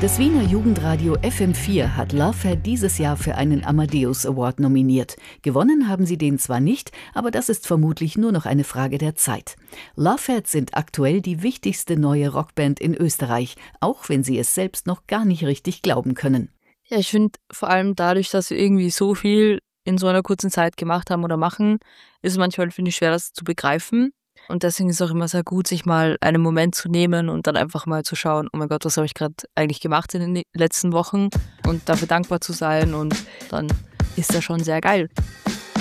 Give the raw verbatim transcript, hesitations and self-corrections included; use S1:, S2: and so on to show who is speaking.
S1: Das Wiener Jugendradio F M vier hat Lovehad dieses Jahr für einen Amadeus Award nominiert. Gewonnen haben sie den zwar nicht, aber das ist vermutlich nur noch eine Frage der Zeit. Lovehad sind aktuell die wichtigste neue Rockband in Österreich, auch wenn sie es selbst noch gar nicht richtig glauben können.
S2: Ja, ich finde vor allem dadurch, dass wir irgendwie so viel in so einer kurzen Zeit gemacht haben oder machen, ist es manchmal, finde ich, schwer, das zu begreifen. Und deswegen ist es auch immer sehr gut, sich mal einen Moment zu nehmen und dann einfach mal zu schauen, oh mein Gott, was habe ich gerade eigentlich gemacht in den letzten Wochen und dafür dankbar zu sein und dann ist das schon sehr geil.